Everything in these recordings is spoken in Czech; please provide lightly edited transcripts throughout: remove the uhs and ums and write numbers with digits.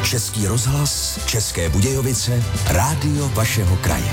Český rozhlas, České Budějovice, rádio vašeho kraje.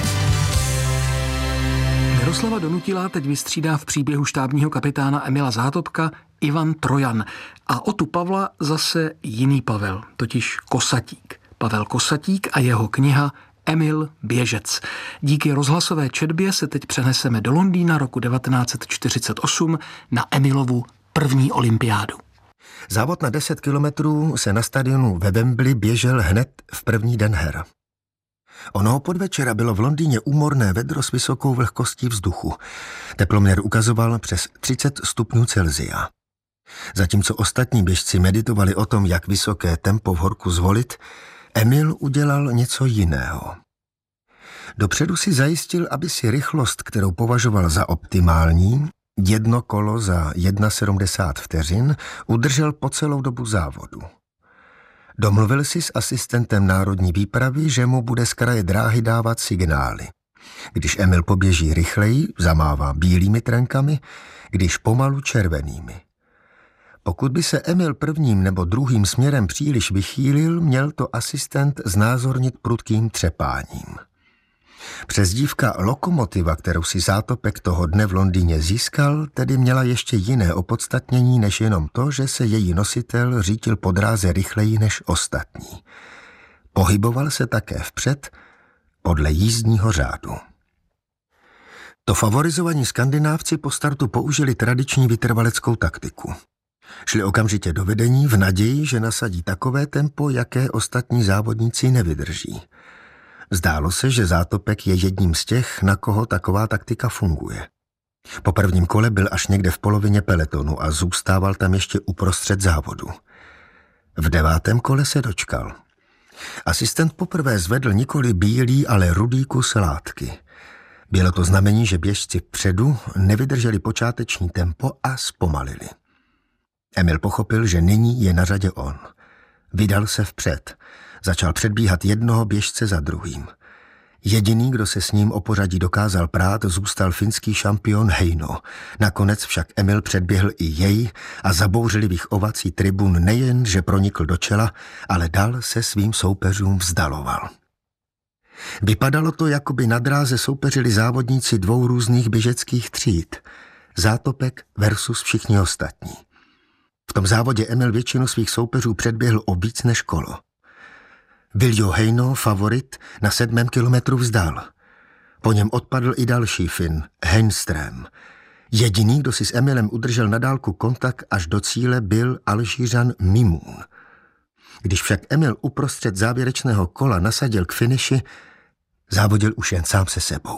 Miroslava Donutila teď vystřídá v příběhu štábního kapitána Emila Zátopka Ivan Trojan. A o tu Pavla zase jiný Pavel, totiž Kosatík. Pavel Kosatík a jeho kniha Emil Běžec. Díky rozhlasové četbě se teď přeneseme do Londýna roku 1948 na Emilovu první olympiádu. Závod na 10 kilometrů se na stadionu ve Wembley běžel hned v první den her. Onoho podvečera bylo v Londýně úmorné vedro s vysokou vlhkostí vzduchu. Teploměr ukazoval přes 30 stupňů Celsia. Zatímco ostatní běžci meditovali o tom, jak vysoké tempo v horku zvolit, Emil udělal něco jiného. Dopředu si zajistil, aby si rychlost, kterou považoval za optimální, 1 kolo za 1,70 vteřin, udržel po celou dobu závodu. Domluvil si s asistentem národní výpravy, že mu bude z kraje dráhy dávat signály. Když Emil poběží rychleji, zamává bílými trenkami, když pomalu červenými. Pokud by se Emil prvním nebo druhým směrem příliš vychýlil, měl to asistent znázornit prudkým třepáním. Přezdívka Lokomotiva, kterou si Zátopek toho dne v Londýně získal, tedy měla ještě jiné opodstatnění než jenom to, že se její nositel řítil po dráze rychleji než ostatní. Pohyboval se také vpřed podle jízdního řádu. To favorizovaní Skandinávci po startu použili tradiční vytrvaleckou taktiku. Šli okamžitě do vedení v naději, že nasadí takové tempo, jaké ostatní závodníci nevydrží. Zdálo se, že Zátopek je jedním z těch, na koho taková taktika funguje. Po prvním kole byl až někde v polovině pelotonu a zůstával tam ještě uprostřed závodu. V 9. kole se dočkal. Asistent poprvé zvedl nikoli bílý, ale rudý kus látky. Bylo to znamení, že běžci vpředu nevydrželi počáteční tempo a zpomalili. Emil pochopil, že nyní je na řadě on. Vydal se vpřed. Začal předbíhat jednoho běžce za druhým. Jediný, kdo se s ním o pořadí dokázal prát, zůstal finský šampion Heino. Nakonec však Emil předběhl i jej a za bouřlivých ovací tribun nejen, že pronikl do čela, ale dál se svým soupeřům vzdaloval. Vypadalo to, jako by na dráze soupeřili závodníci 2 různých běžeckých tříd. Zátopek versus všichni ostatní. V tom závodě Emil většinu svých soupeřů předběhl o víc než kolo. Viljo Heino, favorit, na 7. kilometru vzdal. Po něm odpadl i další Fin, Henström. Jediný, kdo si s Emilem udržel na dálku kontakt až do cíle, byl Alžířan Mimoun. Když však Emil uprostřed závěrečného kola nasadil k finiši, závodil už jen sám se sebou.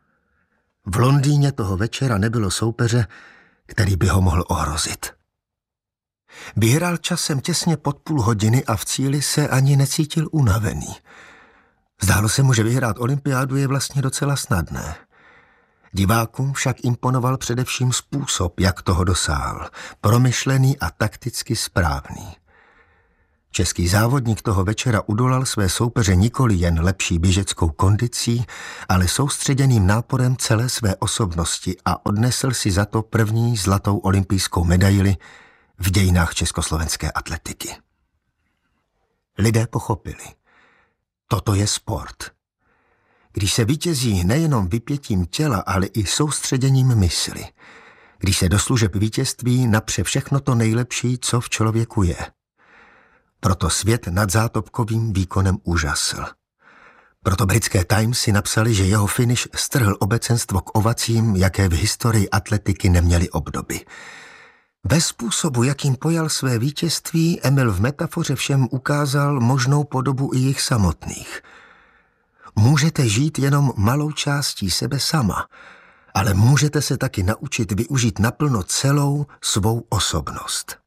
V Londýně toho večera nebylo soupeře, který by ho mohl ohrozit. Vyhrál časem těsně pod půl hodiny a v cíli se ani necítil unavený. Zdálo se mu, že vyhrát olympiádu je vlastně docela snadné. Divákům však imponoval především způsob, jak toho dosáhl, promyšlený a takticky správný. Český závodník toho večera udolal své soupeře nikoli jen lepší běžeckou kondicí, ale soustředěným náporem celé své osobnosti a odnesl si za to první zlatou olympijskou medaili v dějinách československé atletiky. Lidé pochopili. Toto je sport. Když se vítězí nejenom vypětím těla, ale i soustředěním mysli. Když se do služeb vítězství napře všechno to nejlepší, co v člověku je. Proto svět nad Zátopkovým výkonem úžasl. Proto britské Timesy napsali, že jeho finish strhl obecenstvo k ovacím, jaké v historii atletiky neměly obdoby. Bez způsobu, jakým pojal své vítězství, Emil v metafoře všem ukázal možnou podobu i jich samotných. Můžete žít jenom malou částí sebe sama, ale můžete se taky naučit využít naplno celou svou osobnost.